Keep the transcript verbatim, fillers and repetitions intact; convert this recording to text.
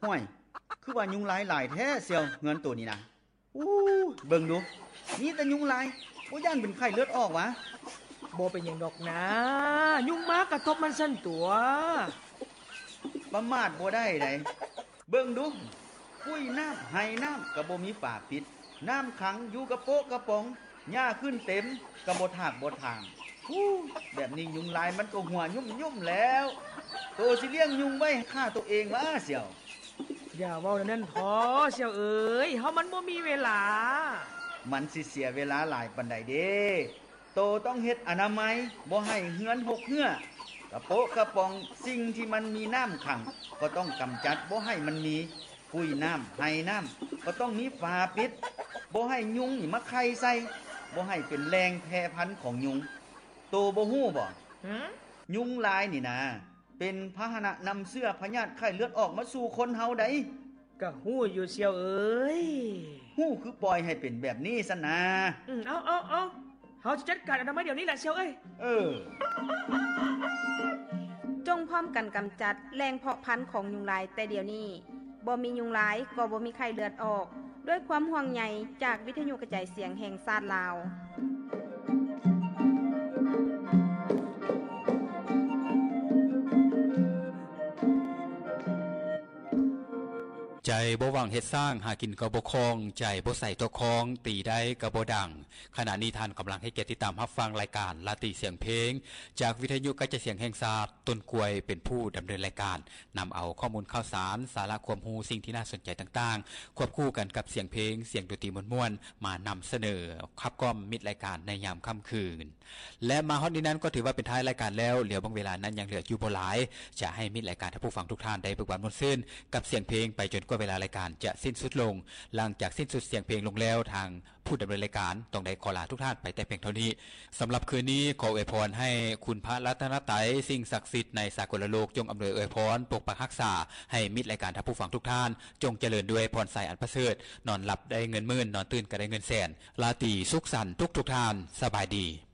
ห้วยคือว่ายุงลายหลายแท้เสี่ยวเงินตัวนี้นะอู้เบิ่งดูนี่แต่ยุงลายบ่ย่านเป็นไข้เลือดออกวะบ่เป็นหยังดอกนะยุงมากระทบมันสั่นตัวประมาทบ่ได้ไดเบิ่งดูปุ้ยน้ำไห้น้ำก็บ่มีฝาปิดน้ำขังอยู่กระโปะกระป๋องหญ้าขึ้นเต็มก็บ่ถากบ่ทางฮู้แบบนี้ยุงลายมันก็หัวยุ่มๆแล้วโตสิเลี้ยงยุงไว้ฆ่าตัวเองมาเสี่ยวอย่าเว้านั่นพอเสี่ยวเอ๋ยเฮามันบ่มีเวลามันสิเสียเวลาหลายปานใดเด้โตต้องเฮ็ดอนามัยบ่ให้เหือนหกเหือกระโปะกระป๋องสิ่งที่มันมีน้ำขังก็ต้องกำจัดบ่ให้มันมีปุ้ยน้ำไห้น้ำก็ต้องมีฝาปิดบ่ให้ยุงนี่มาไข่ใส่บ่ให้เป็นแรงแพร่พันธุ์ของยุงโตบ่ฮู้บ่ยุงลายนี่นะเป็นพาหนะนำเสื้อพยาธิไข้เลือดออกมาสู่คนเฮาได้ก็ฮู้อยู่เสี่ยวเอ๋ยฮู้คือปล่อยให้เป็นแบบนี้ซะนะอือเอาๆๆเฮาจะจัดการอนามัยเดี๋ยวนี้แหละเสี่ยวเอ้ยเออจงพร้อมกันกำจัดแรงเพาะพันธุ์ของยุงลายแต่เดี๋ยวนี้บ่มียุงลายก็บ่มีไข้เลือดออกด้วยความห่วงใยจากวิทยุกระจายเสียงแห่งชาติลาวใจบ่หวังเฮ็ดสร้างหากินก็บ่คล่องใจบ่ใส่ตัวคองตีได้ก็บ่ดังขณะนี้ท่านกำลังให้เกียรติติดตามรับฟังรายการลาติเสียงเพลงจากวิทยุกระจายเสียงแห่งชาติต้นกล้วยเป็นผู้ดำเนินรายการนำเอาข้อมูลข่าวสารสาระความรู้สิ่งที่น่าสนใจต่างๆควบคู่กันกับเสียงเพลงเสียงดนตรีม่วนๆมานำเสนอขับกล่อมมิตรรายการในยามค่ำคืนและมาฮอดนี้นั้นก็ถือว่าเป็นท้ายรายการแล้วเหลือบางเวลานั้นยังเหลืออยู่บ่หลายจะให้มิตรรายการท่านผู้ฟังทุกท่านได้เบิกบานม่วนซื่นกับเสียงเพลงไปจนกว่าเวลารายการจะสิ้นสุดลงหลังจากสิ้นสุดเสียงเพลงลงแล้วทางผู้ดำเนินรายการต้องได้ขอลาทุกท่านไปแต่เพียงเท่านี้สำหรับคืนนี้ขออวยพรให้คุณพระรัตนตรัยสิ่งศักดิ์สิทธิ์ในสากลโลกจงอำนวยอวยพรปกปักรักษาให้มิตรรายการท่านผู้ฟังทุกท่านจงเจริญด้วยพรใสอันประเสริฐนอนหลับได้เงินหมื่นนอนตื่นก็ได้เงินแสนราตรีสุขสันต์ทุกทุกท่านสบายดี